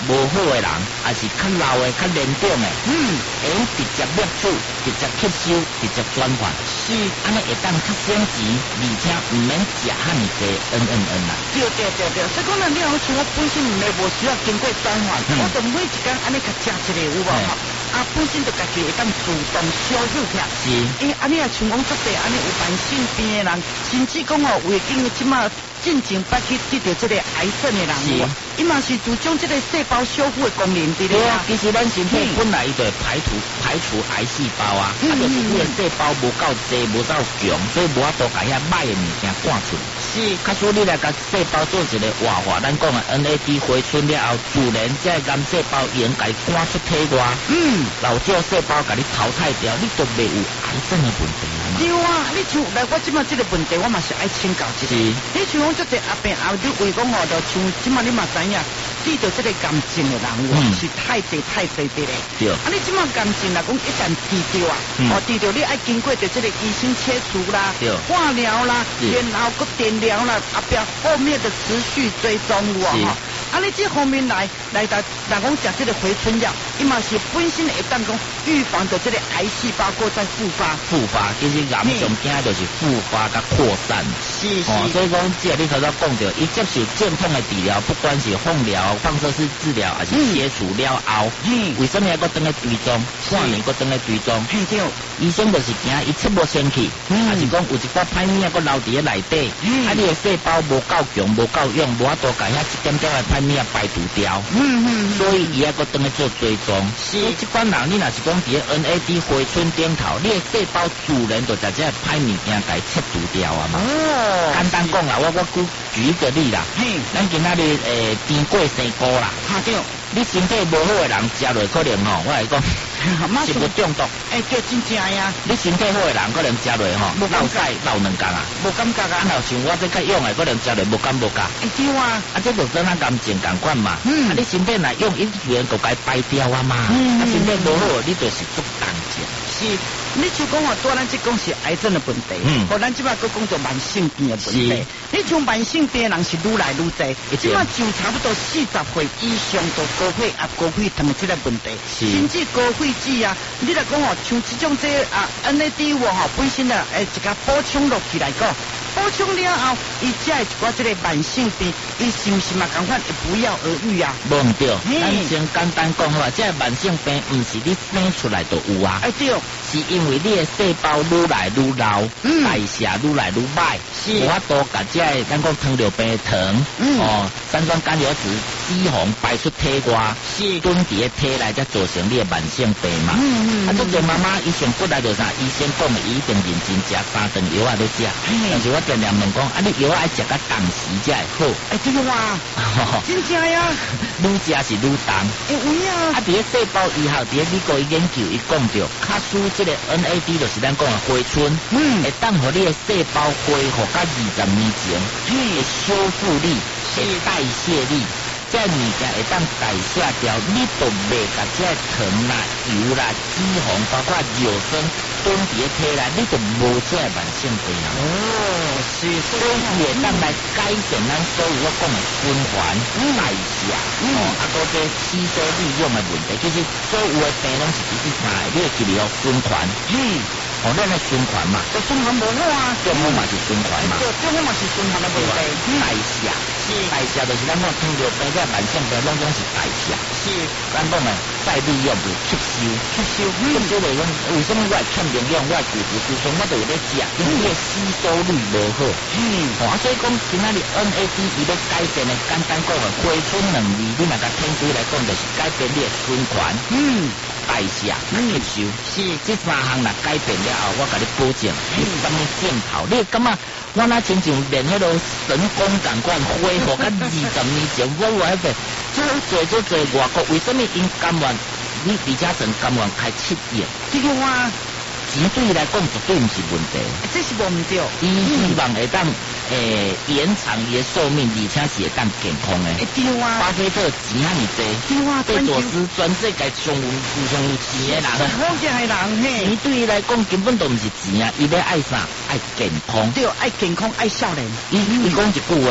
无好的人，还是较老的、较年长的，会用直接摄取、直接吸收、直接转换， 是， 安尼会当较省钱，而且唔免食遐尼济啦。 对，所以讲咱了后像我本身无需要经过转换，我就每一天安尼甲食一个有无吼？本身就家己会当自动消耗起来。 是， 安尼啊，像讲足济安尼有慢性病的人，甚至讲哦，为经即马进前捌去得到这个癌症的人，伊嘛是主张这个细胞修复的功能对咧。 其实咱身体本来伊就排除癌细胞啊，就是你的细胞无够济，无够强，所以无法度甲遐歹的物件赶出。 是， 假使你来甲细胞做一个活化，咱讲的 NAD 回春了后，自然这癌细胞已经甲你赶出体外，老旧细胞甲你淘汰掉，你就袂有癌症的问题啊嘛。 对啊，你像来我即马这个问题，我嘛是爱请教一下。你像讲这个阿病阿你为讲哦，就像即马你嘛知影，得到这个癌症的人是太济的咧。 对。 你即马癌症来讲一旦治掉啊，治掉你爱经过着这个医生切除啦、化疗啦，然后个电疗啦，后面的持续追踪有啊。你这方面来讲食这个回春药，伊嘛是本身会当讲预防着这个癌细胞过再复发。 其实癌上惊就是复发甲扩散。 是。 所以讲，即个你头先讲到，伊接受健康的治疗，不管是放疗、放射式治疗，还是切除了后，为什么还搁等来追踪？半年搁等来追踪？ 对。 医生就是惊伊切无先去，还是讲有一寡歹物搁留伫咧内底，你的细胞无够强、无够用，无法度甲遐一点点的歹物排除掉。所以伊还搁等来做追踪。所以这款人，你若是讲伫咧 NAD 回春顶头，你的细胞自然就在这歹物件甲伊切除掉啊嘛。简单讲啦，我举一个例啦。咱今仔日甜过生菇啦。 对。 你身体无好的人食落可能我来讲是无中毒。 对，真正呀。 你身体好的人可能食落落屎流两工啊。 无感觉啊。 像我这较勇的，可能食落无感无觉。 对啊。 这就跟咱癌症同款嘛。你身体若用，伊自然就该排掉啊嘛。身体无好，你就是足重症。 是，你就讲多咱即讲是癌症的问题，咱即摆佫讲做慢性病的问题。你像慢性病人是愈来愈多，即摆就差不多40岁以上都高血糖的这个问题，甚至高血脂啊。你来讲像这种NAD 本身的一个补充落去来讲。补充了后，伊才会一寡这个慢性病，伊是毋是嘛？赶快不药而愈啊？ 无唔对，咱先简单讲好啊，这慢性病唔是你生出来就有啊。 对， 是因为你的细胞愈来愈老，代谢愈来愈歹，无法度甲这咱讲糖尿病糖，三酸甘油酯、脂肪排出体外，囤伫个体内，才造成你的慢性病嘛。这个妈妈以前过来就啥，医生讲的一定认真食3顿药啊，都食，但是我常常问讲，你药爱食甲当时才会好。 对哇，真正呀， 愈食是愈重。 有呀。伫个细胞医学，伫个美国研究，伊讲着，卡输这个 NAD 就是咱讲的回春，会当互你的细胞恢复到20年前，的修复力、的代谢力。这物件会当代谢掉，你都袂甲这糖啦、油啦、脂肪，包括尿酸囤伫个体内，你就无这慢性病啊。所以伊会当来改善咱所有我讲的循环、代谢，搁这吸收利用的问题。其实所有的病拢是第一差的，你会记住循环。咱的循环嘛，循环无好啊， 中风嘛是循环嘛， 中风嘛是循环的问题。 代谢，代谢就是咱讲糖尿病这慢性病，拢总是代谢。咱讲的再利用就吸收来讲，为什么我会欠营养，我会骨质疏松，我就有咧食，因为吸收率无好。所以讲今仔日 NAD 伊咧改善的，简单讲的回春能力，你若甲天主来讲，就是改变你的循环。代谢、吸收，这3项若改变了后，我甲你保证，你什么镜头？你感觉我那亲像练迄个神功同款，恢复到20年前，我迄个做外国，为什么因甘愿？你李嘉诚甘愿开7亿？ 这个话， 钱对伊来讲绝对毋是问题。 这是无毋对。 伊希望会当延长伊的寿命，而且是会当健康的。 对啊。 巴菲特钱遐尼济， 对啊。 贝佐斯全世界上有钱的人， 好钱的人嘿。 钱对伊来讲根本都毋是钱啊，伊要爱啥？爱健康。 对，爱健康，爱少年。 伊讲一句话，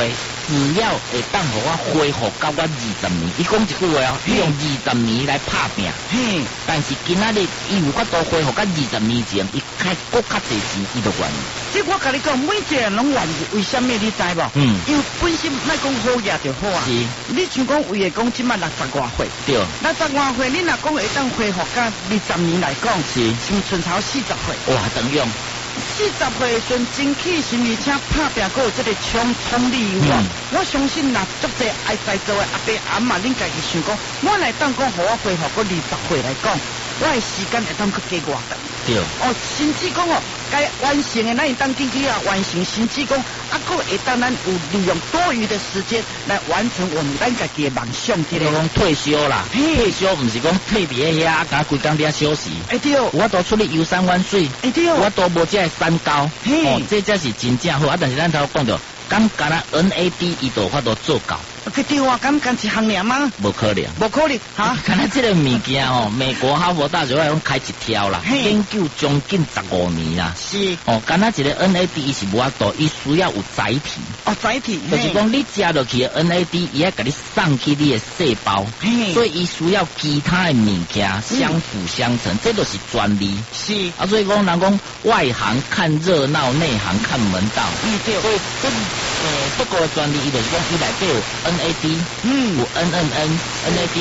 只要会当互我恢复到我20年，伊讲一句话哦，伊用20年来拍拼。 嘿， 但是今仔日伊有法度恢复到20年前，伊搁较侪钱，伊就愿意。 即我甲你讲，每一个人拢愿意，为什么你知无？因为本身莫讲好嘢就好啊。 是。 你像讲为个讲即摆60外岁， 对。 60外岁，你若讲会当恢复到20年来讲， 是。 像剩超40岁。 哇，等用。 40岁阵真气神，而且拍拼过有这个冲力有无？我相信若足侪爱在座的阿伯阿嬷，恁家己想讲，我来当讲，互我恢复过20岁来讲，我的时间会当去加偌长。 对。 哦，甚至讲哦，该完成的咱会当紧紧啊完成，甚至讲啊，佫会当咱有利用多余的时间来完成我们咱家己的梦想。 即个讲退休啦，退休毋是讲退伫遐，甲规工伫遐休息。 哎对。 我都出去游山玩水。 哎对。 我都无这山高。 哦， 这才是真正好啊！但是咱头讲到，敢干那 NAD 伊都法度做到。 对啊，敢一项尔吗？ 无可能， 无可能哈！ 看咱这个物件哦，美国哈佛大学来讲开一条啦，研究将近15年啦。 是哦，敢那一个 NAD 伊是无法度，伊需要有载体。 哦，载体就是讲你食落去的 NAD， 伊要甲你送去你的细胞，所以伊需要其他的物件相辅相成，这就是专利。 是啊，所以讲人讲外行看热闹，内行看门道。 对。 所以这个专利伊就是讲伊内底有NAD， 有 NAD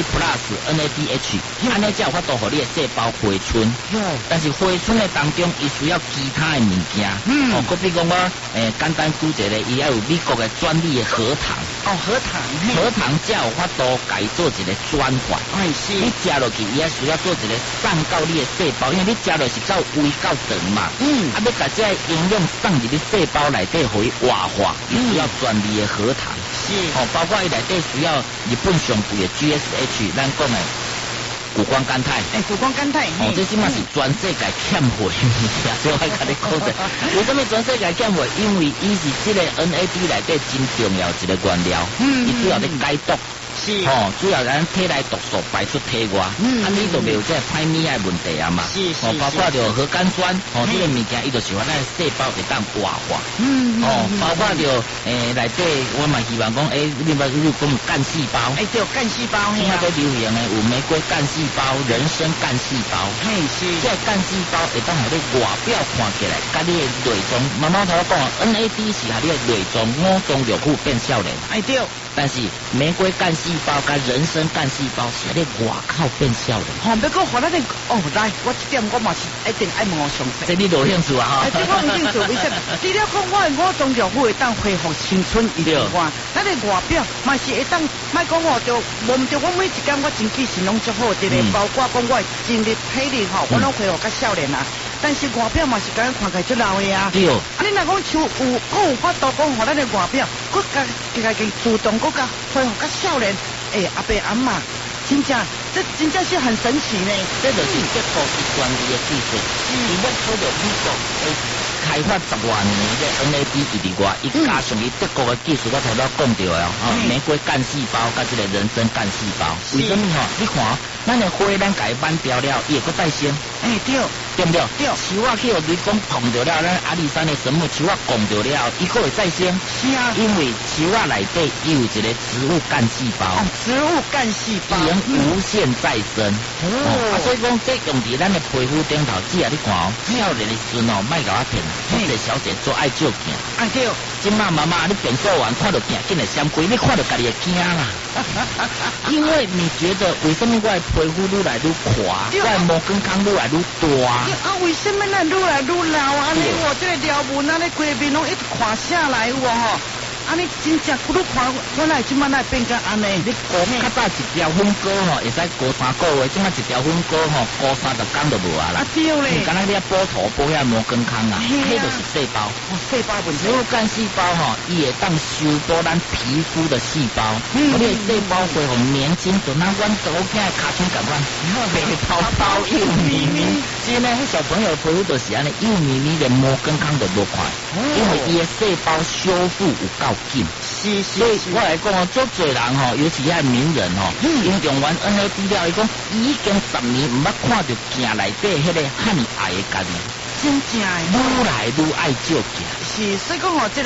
plus、NADH， 安尼才有法度互你的细胞回春。但是回春的当中，伊需要其他的物件。哦，比如讲我简单举一个，伊要有美国的专利的核糖。 哦，核糖才有法度改做一个转换。 哎是。 你食落去，伊也需要做一个送到你的细胞，因为你食落是够胃够长嘛。啊，要甲这营养送入你细胞内底，互伊活化，伊需要专利的核糖。 是。 哦，包括伊内底需要日本上贵的 GSH， 咱讲的谷胱甘肽。 谷胱甘肽。 哦，这起码是全世界欠货的物件，所以我甲你讲者。为什么全世界欠货？因为伊是这个 NAD 内底真重要一个原料，伊主要咧解毒。 是。 哦，主要咱体内毒素排出体外，啊，你就没有这排泌的问题啊嘛。 是。 哦，包括着核苷酸，哦，这个物件伊就喜欢咱细胞会当活化。哦，包括着内底我嘛希望讲，你讲干细胞。 对，干细胞。 现在都流行的有玫瑰干细胞、人参干细胞。 是。 这干细胞会当互你外表看起来，甲你的内脏，妈妈头讲 NAD 是互你的内脏五脏六腑变少年。 对。 但是玫瑰干细胞跟人参干细胞是咧外口变少年。 不过互咱的来，我这点我嘛是一定爱问我详细。 这你有兴趣啊？ 这我有兴趣，为什么？除了讲我的五脏六腑会当恢复青春以外，咱的外表嘛是会当，莫讲就无唔着我每一天我真气神拢足好的咧，包括讲我精力体力我拢恢复较少年啊。但是外表嘛是敢看起来足老的啊。 对。 你若讲像有法度讲，互咱的外表，佮家己自动佮恢复较少年。阿伯阿嬷，这真正是很神奇呢。 这就是德国是专利的技术，伊要靠着美国开发10多年的 NAD 以外，伊加上伊德国的技术，我头先讲到的玫瑰干细胞甲这个人参干细胞。为什么你看咱的花咱改斑掉了，伊会再生。 对。 对不对？ 对。 树啊去互你讲碰着了，咱阿里山的神木树啊讲着了，伊可会再生。 是啊。 因为树啊内底有一个植物干细胞。 植物干细胞。 能无限再生。所以讲这用伫咱的皮肤顶头，只要你看少年的时阵莫甲我骗，小姐做爱照镜。 对。 今妈妈妈，你变做完看到镜紧来闪开，你看到家己会惊啦。因为你觉得为什么我的皮肤愈来愈垮，我的毛根康愈来愈大？ 为什么咱愈来愈老啊？你我这个条纹啊，你规面拢一直垮下来你真正愈看，我来即摆来变甲安尼。你较早一条粉膏会使过3个月，即摆一条粉膏过30天就无啊啦。 对咧。 敢若你补头补遐毛根康啊，迄就是细胞。 细胞问题。 植物干细胞伊会当修补咱皮肤的细胞，你的细胞恢复年轻，就那阮祖囝的骹腿感觉白泡泡幼咪咪。现在小朋友皮肤就是安尼幼咪咪的毛根康就无快，因为伊的细胞修复有够紧。所以我来讲足侪人尤其遐名人因用完 NAD 了，伊讲伊已经10年毋捌看到镜内底迄个遐尼矮的家己。 真正愈来愈爱照镜。 是，所以讲这个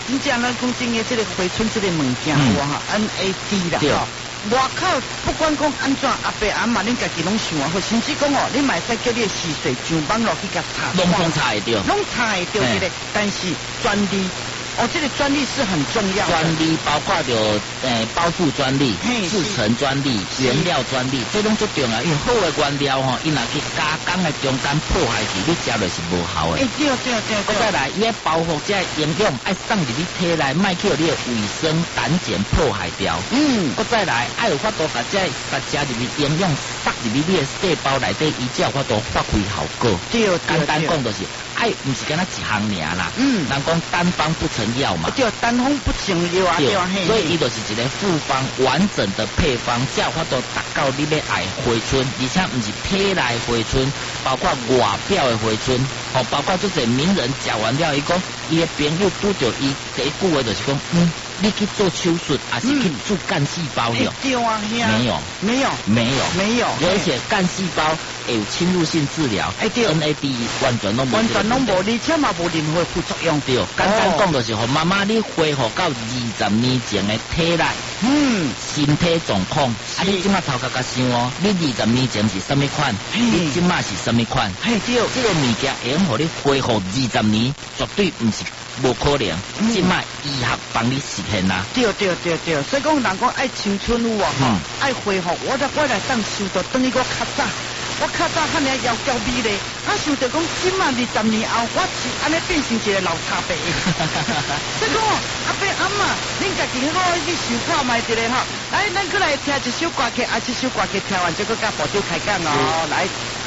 真正咱讲真诶，这个回春这个物件有哈 NAD 啦吼。外口不管讲安怎，阿伯阿妈恁家己拢想好，甚至讲哦，你买使叫你洗水上网落去甲查， 拢查会着， 拢查会着这个，但是专利。哦，这个专利是很重要的。 专利包括着包覆专利、制成专利、原料专利，这拢最重要。因为好的原料吼，伊若去加工的中间破坏去，你食就是无效的。 对。 再来，伊要保护这营养，爱送入你体内，卖去你的卫生胆碱破坏掉。再来，爱有法度把这加入去营养塞入去你的细胞内底，伊才有法度发挥效果。 对。 简单讲就是。不是跟他一行尔啦，人讲单方不成药嘛， 对，单方不成药啊，对， 所以伊就是一个复方完整的配方，才有法度达到你要爱回春，而且不是体内回春，包括外表的回春，包括这些名人食完了，伊讲伊的朋友拄着伊第一句话就是讲，你去做手术，还是去做干细胞了？ 对啊，没有， 而且干细胞有侵入性治疗，NAD 完全拢无， 而且嘛无任何副作用。 对，简单讲就是，互妈妈你恢复到20年前的体内，身体状况。你即马头壳甲想哦，你20年前是什么款？你即马是什么款？ 对， 这个物件会用互你恢复20年，绝对不是。无可能，即卖医学帮你实现啦。 对，所以讲人讲爱青春有啊，爱恢复，我来当受到等于我较早，汉尼要娇美咧，想到讲即卖20年后，我是安尼变成一个老差伯。所以讲阿伯阿嬷，恁家己好去想看卖一个哈，来，咱过来听一首歌曲，这首歌曲听完就搁甲部长开讲哦，来。